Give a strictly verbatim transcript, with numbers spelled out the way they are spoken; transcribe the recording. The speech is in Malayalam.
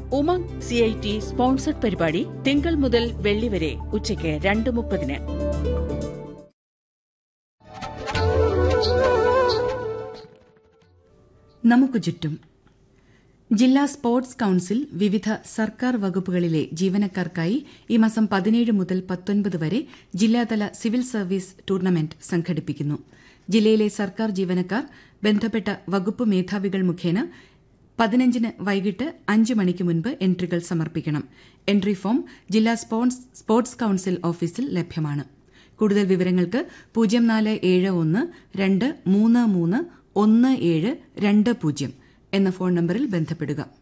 Umang C I T sponsored പരിപാടി തിങ്കൾ മുതൽ വെള്ളി വരെ ഉച്ചയ്ക്ക് രണ്ട് മുപ്പതിന്. നമുക്ക് ചുറ്റും. ജില്ലാ സ്പോർട്സ് കൌൺസിൽ വിവിധ സർക്കാർ വകുപ്പുകളിലെ ജീവനക്കാർക്കായി ഈ മാസം പതിനേഴ് മുതൽ പത്തൊൻപത് വരെ ജില്ലാതല സിവിൽ സർവീസ് ടൂർണമെന്റ് സംഘടിപ്പിക്കുന്നു. ജില്ലയിലെ സർക്കാർ ജീവനക്കാർ ബന്ധപ്പെട്ട വകുപ്പ് മേധാവികൾ മുഖേന പതിനഞ്ചിന് വൈകിട്ട് അഞ്ച് മണിക്ക് മുൻപ് എൻട്രികൾ സമർപ്പിക്കണം. എൻട്രി ഫോം ജില്ലാ സ്പോർട്സ് കൌൺസിൽ ഓഫീസിൽ ലഭ്യമാണ്. കൂടുതൽ വിവരങ്ങൾക്ക് പൂജ്യം നാല് ഏഴ് ഒന്ന് രണ്ട് മൂന്ന് മൂന്ന് ഒന്ന് ഏഴ് രണ്ട് പൂജ്യം എന്ന ഫോൺ നമ്പറിൽ ബന്ധപ്പെടുക.